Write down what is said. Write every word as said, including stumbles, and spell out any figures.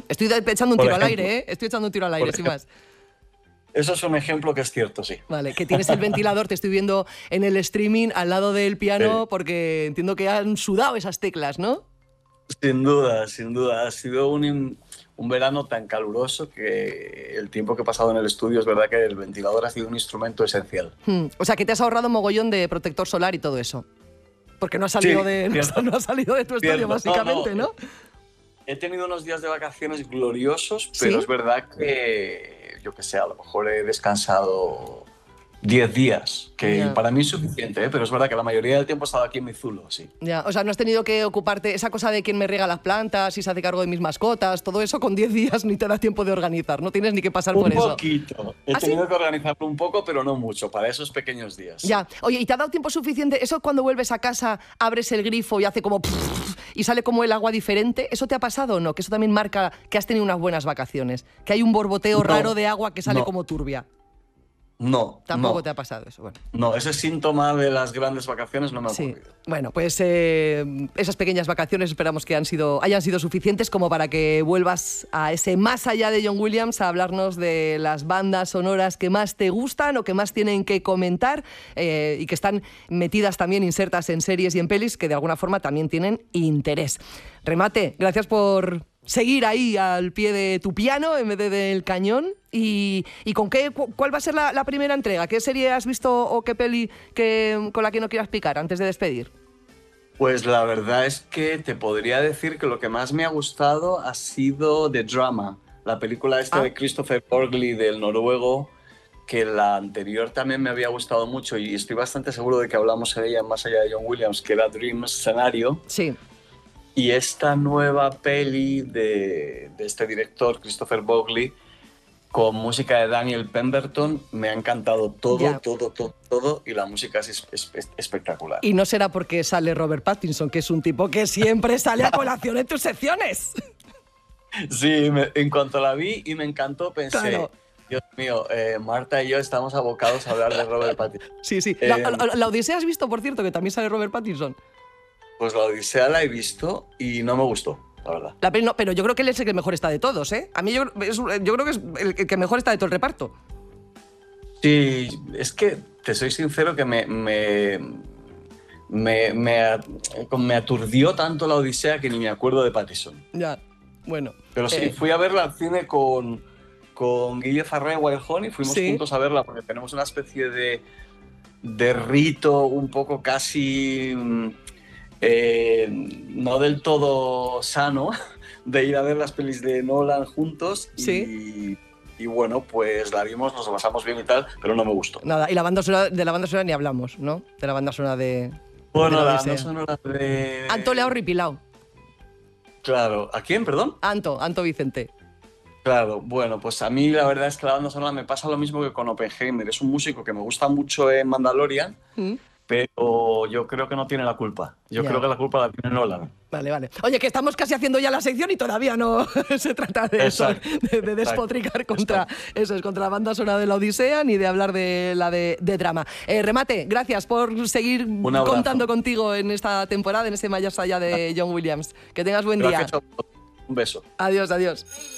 Estoy echando un Por tiro al ejemplo. aire, ¿eh? Estoy echando un tiro al aire, sin más. Eso es un ejemplo que es cierto, sí. Vale, que tienes el ventilador, te estoy viendo en el streaming al lado del piano Sí. porque entiendo que han sudado esas teclas, ¿no? Sin duda, sin duda. Ha sido un, un verano tan caluroso que el tiempo que he pasado en el estudio es verdad que el ventilador ha sido un instrumento esencial. Hmm. O sea, que te has ahorrado mogollón de protector solar y todo eso. Porque no has salido, Sí, de, cierto. no has salido de tu estudio, Cierto. básicamente, No, ¿no? no. He tenido unos días de vacaciones gloriosos, pero ¿Sí? es verdad que, yo qué sé, a lo mejor he descansado diez días, que Ya. para mí es suficiente, ¿eh? Pero es verdad que la mayoría del tiempo he estado aquí en mi zulo, sí. Ya, o sea, no has tenido que ocuparte esa cosa de quién me riega las plantas y se hace cargo de mis mascotas, todo eso con diez días ni te da tiempo de organizar, no tienes ni que pasar Un por eso. poquito. He ¿Ah, sí? tenido que organizarlo un poco, pero no mucho, para esos pequeños días. Ya, oye, ¿y te ha dado tiempo suficiente? Eso cuando vuelves a casa, abres el grifo y hace como... y sale como el agua diferente, ¿eso te ha pasado o no? Que eso también marca que has tenido unas buenas vacaciones, que hay un borboteo No, raro de agua que sale no. como turbia. No, Tampoco no. te ha pasado eso, bueno. No, ese síntoma de las grandes vacaciones no me ha Sí, ocurrido. bueno, pues eh, esas pequeñas vacaciones esperamos que han sido, hayan sido suficientes como para que vuelvas a ese más allá de John Williams a hablarnos de las bandas sonoras que más te gustan o que más tienen que comentar eh, y que están metidas también, insertas en series y en pelis que de alguna forma también tienen interés. Remate, gracias por seguir ahí al pie de tu piano en vez de del cañón. ¿Y, y con qué, cu- cuál va a ser la, la primera entrega? ¿Qué serie has visto o qué peli que, con la que no quieras picar antes de despedir? Pues la verdad es que te podría decir que lo que más me ha gustado ha sido The Drama, la película esta Ah. de Christopher Borgli, del noruego, que la anterior también me había gustado mucho y estoy bastante seguro de que hablamos de ella en Más allá de John Williams, que era Dream Scenario. Sí. Y esta nueva peli de, de este director, Christopher Borgli, con música de Daniel Pemberton, me ha encantado todo, Ya. todo, todo, todo, y la música es, es- es espectacular. Y no será porque sale Robert Pattinson, que es un tipo que siempre sale a colación en tus secciones. Sí, me- en cuanto la vi y me encantó, pensé, Claro. Dios mío, eh, Marta y yo estamos abocados a hablar de Robert Pattinson. Sí, sí. Eh, La, la- la Odisea has visto, por cierto, que también sale Robert Pattinson. Pues la Odisea la he visto y no me gustó, la verdad. La peli no, pero yo creo que él es el que mejor está de todos, ¿eh? A mí yo, es- yo creo que es el, el que mejor está de todo el reparto. Sí, es que te soy sincero que me, me, me, me, a- me aturdió tanto la Odisea que ni me acuerdo de Pattinson. Ya, bueno. Pero sí, eh, fui a verla al cine con, con Guille Farré y Wild Honey, fuimos Sí. juntos a verla porque tenemos una especie de, de rito un poco casi mm, eh, no del todo sano de ir a ver las pelis de Nolan juntos y, Sí. y bueno, pues la vimos, nos lo pasamos bien y tal, pero no me gustó. Nada, y la banda sonora, de la banda sonora ni hablamos, ¿no? De la banda sonora de, Bueno, de la la Odisea. banda sonora de... Anto le ha horripilado. Claro, ¿a quién, perdón? Anto, Anto Vicente. Claro, bueno, pues a mí la verdad es que la banda sonora me pasa lo mismo que con Oppenheimer. Es un músico que me gusta mucho en Mandalorian, ¿Mm? pero yo creo que no tiene la culpa. Yo Ya. creo que la culpa la tiene Nolan. Vale, vale. Oye, que estamos casi haciendo ya la sección y todavía no se trata de eso, Exacto, de, de despotricar exacto, contra exacto. eso es contra la banda sonora de la Odisea ni de hablar de la de, de drama. Eh, Remate, gracias por seguir Un abrazo. contando contigo en esta temporada, en este Más allá de John Williams. Que tengas buen día. Gracias a vosotros. Un beso. Adiós, adiós.